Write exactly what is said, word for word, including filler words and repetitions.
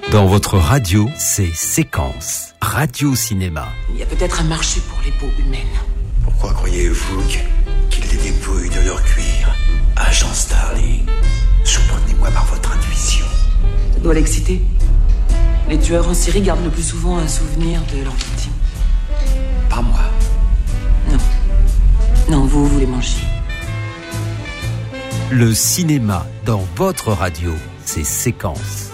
Dans votre radio, c'est Séquence, radio-cinéma. Il y a peut-être un marché pour les peaux humaines. Pourquoi croyez-vous qu'il les dépouille de leur cuir? Agent Starling, surprenez-moi par votre intuition. Ça doit l'exciter. Les tueurs en série gardent le plus souvent un souvenir de leur victime. Pas moi. Non. Non, vous, vous les mangez. Le cinéma dans votre radio, c'est Séquence.